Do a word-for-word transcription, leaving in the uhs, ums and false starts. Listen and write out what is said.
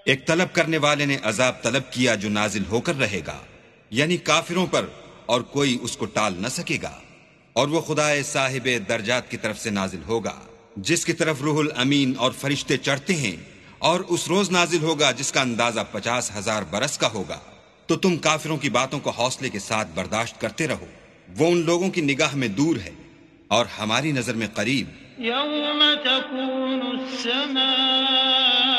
एक तलब करने वाले ने अजाब तलब किया जो नाजिल होकर रहेगा, यानी काफिरों पर, और कोई उसको टाल न सकेगा। और वो खुदाए साहिबे दर्जात की तरफ से नाजिल होगा, जिसकी तरफ रूहुल अमीन और फरिश्ते चढ़ते हैं, और उस रोज नाजिल होगा जिसका अंदाजा पचास हजार बरस का होगा। तो तुम काफिरों की बातों को हौसले के साथ बर्दाश्त करते रहो। वो उन लोगों की निगाह में दूर है और हमारी नजर में करीब। यौम तकूनु अस्समाउ